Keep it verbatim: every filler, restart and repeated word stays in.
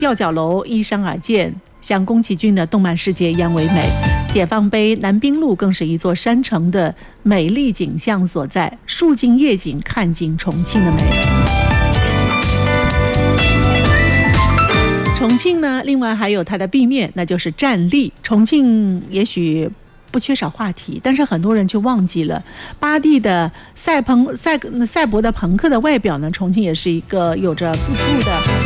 吊脚楼依山而建，像宫崎骏的动漫世界一样唯美。解放碑南滨路更是一座山城的美丽景象所在，树尽夜景，看尽重庆的美。重庆呢，另外还有它的壁面，那就是站立。重庆也许不缺少话题，但是很多人却忘记了巴蒂的赛朋赛赛博的朋克的外表呢。重庆也是一个有着富庶的